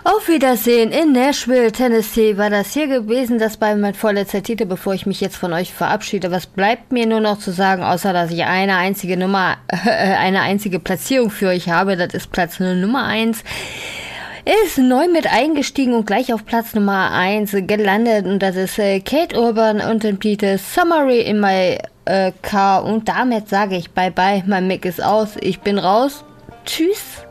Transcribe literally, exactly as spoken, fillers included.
Auf Wiedersehen in Nashville, Tennessee war das hier gewesen. Das war mein vorletzter Titel, bevor ich mich jetzt von euch verabschiede. Was bleibt mir nur noch zu sagen, außer dass ich eine einzige Nummer, äh, eine einzige Platzierung für euch habe. Das ist Platz Nummer eins. Ist neu mit eingestiegen und gleich auf Platz Nummer eins gelandet. Und das ist äh, Kate Urban und den Titel Summary in my äh, Car. Und damit sage ich bye bye, mein Mic ist aus. Ich bin raus. Tschüss.